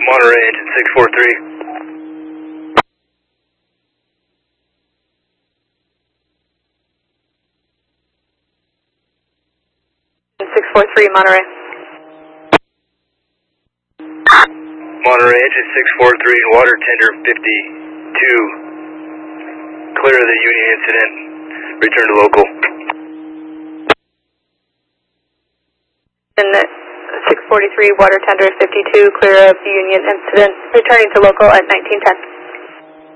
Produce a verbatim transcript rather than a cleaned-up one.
Monterey, engine six four three. six four three, Monterey. Monterey, engine six four three, water tender fifty-two. Clear of the Union incident. Return to local. And six forty-three, water tender fifty-two, clear of the Union incident. Returning to local at nineteen ten.